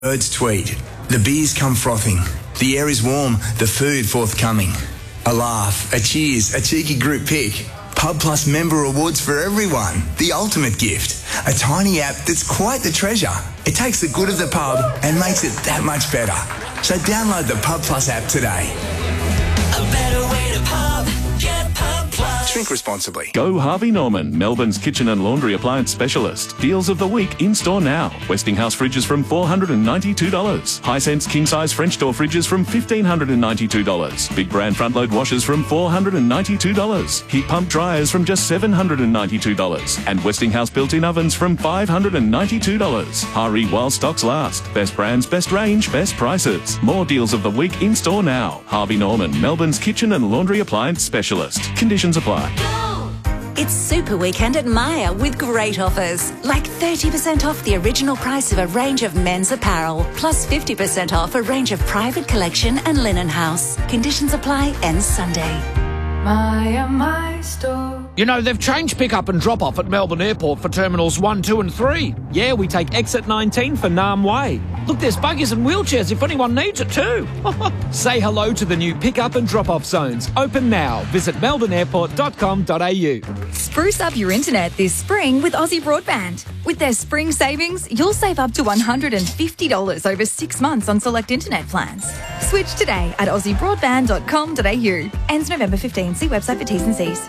Birds tweet. The beers come frothing. The air is warm. The food forthcoming. A laugh, a cheers, a cheeky group pic. Pub Plus member awards for everyone. The ultimate gift. A tiny app that's quite the treasure. It takes the good of the pub and makes it that much better. So download the Pub Plus app today. A better way to pub. Get Pub Plus. Drink responsibly. Go Harvey Norman, Melbourne's kitchen and laundry appliance specialist. Deals of the week in store now. Westinghouse fridges from $492. Hisense king-size French door fridges from $1,592. Big brand front-load washers from $492. Heat pump dryers from just $792. And Westinghouse built-in ovens from $592. Hurry while stocks last. Best brands, best range, best prices. More deals of the week in store now. Harvey Norman, Melbourne's kitchen and laundry appliance specialist. Conditions apply. It's Super Weekend at Myer with great offers, like 30% off the original price of a range of men's apparel, plus 50% off a range of private collection and linen house. Conditions apply, ends Sunday. Myer, my store. You know, they've changed pick-up and drop-off at Melbourne Airport for Terminals 1, 2 and 3. Yeah, we take exit 19 for Nam Way. Look, there's buggies and wheelchairs if anyone needs it too. Say hello to the new pick-up and drop-off zones. Open now. Visit melbourneairport.com.au. Spruce up your internet this spring with Aussie Broadband. With their spring savings, you'll save up to $150 over 6 months on select internet plans. Switch today at aussiebroadband.com.au. Ends November 15. See website for T's and C's.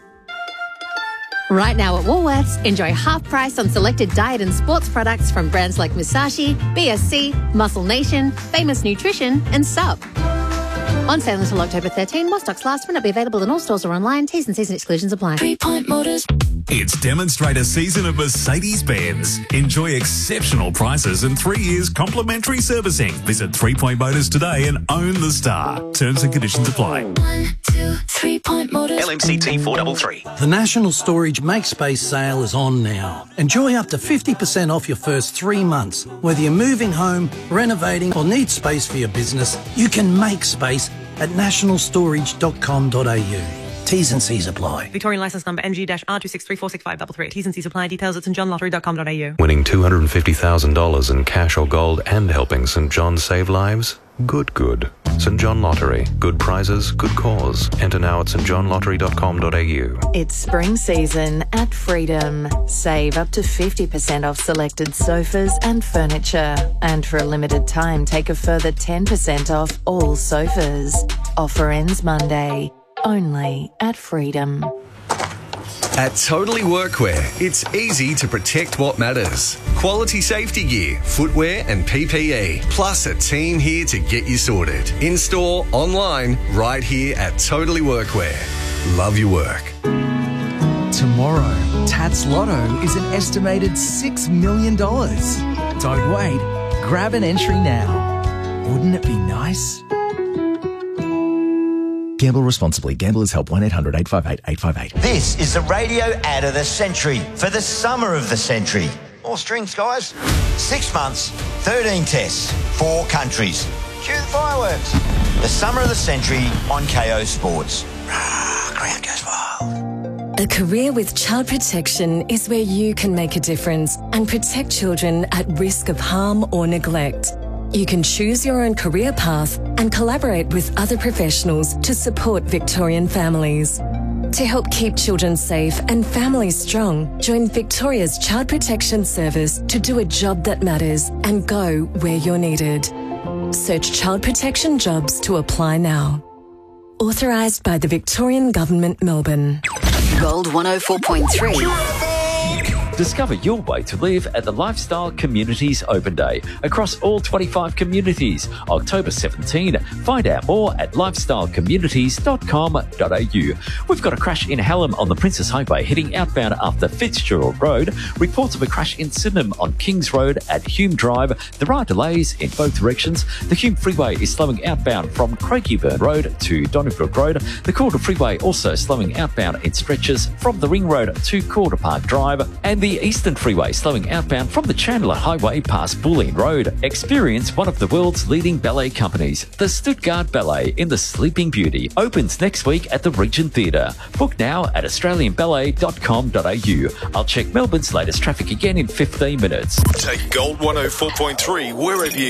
Right now at Woolworths, enjoy half price on selected diet and sports products from brands like Musashi, BSC, Muscle Nation, Famous Nutrition and Sup. On sale until October 13, while stocks last, will not be available in all stores or online. T's and C's and exclusions apply. 3 Point Motors. It's demonstrator season at Mercedes-Benz. Enjoy exceptional prices and 3 years complimentary servicing. Visit 3 Point Motors today and own the star. Terms and conditions apply. 1, 2, 3 Point Motors. LMCT 433. The National Storage Makespace sale is on now. Enjoy up to 50% off your first 3 months. Whether you're moving home, renovating or need space for your business, you can make space at nationalstorage.com.au. T's and C's apply. Victorian licence number MG-R2634653. T's and C's apply. Details at stjohnlottery.com.au. Winning $250,000 in cash or gold and helping St John save lives? Good. St John Lottery. Good prizes, good cause. Enter now at stjohnlottery.com.au. It's spring season at Freedom. Save up to 50% off selected sofas and furniture. And for a limited time, take a further 10% off all sofas. Offer ends Monday. Only at Freedom. At Totally Workwear, it's easy to protect what matters. Quality safety gear, footwear and PPE, plus a team here to get you sorted. In-store, online, right here at Totally Workwear. Love your work. Tomorrow, Tats Lotto is an estimated $6 million. Don't wait. Grab an entry now. Wouldn't it be nice? Gamble responsibly. Gamblers Help 1-800-858-858. This is the radio ad of the century for the summer of the century. More strings, guys. 6 months, 13 tests, 4 countries. Cue the fireworks. The summer of the century on KO Sports. Ground goes wild. A career with child protection is where you can make a difference and protect children at risk of harm or neglect. You can choose your own career path and collaborate with other professionals to support Victorian families. To help keep children safe and families strong, join Victoria's Child Protection Service to do a job that matters and go where you're needed. Search Child Protection Jobs to apply now. Authorised by the Victorian Government, Melbourne. Gold 104.3. Discover your way to live at the Lifestyle Communities Open Day across all 25 communities, October 17. Find out more at lifestylecommunities.com.au. We've got a crash in Hallam on the Princess Highway heading outbound after Fitzgerald Road. Reports of a crash in Sydenham on Kings Road at Hume Drive. There are delays in both directions. The Hume Freeway is slowing outbound from Craigieburn Road to Donnybrook Road. The Calder Freeway also slowing outbound in stretches from the Ring Road to Calder Park Drive. And the The Eastern Freeway slowing outbound from the Chandler Highway past Bulleen Road. Experience one of the world's leading ballet companies. The Stuttgart Ballet in the Sleeping Beauty opens next week at the Regent Theatre. Book now at australianballet.com.au. I'll check Melbourne's latest traffic again in 15 minutes. Take Gold 104.3 wherever you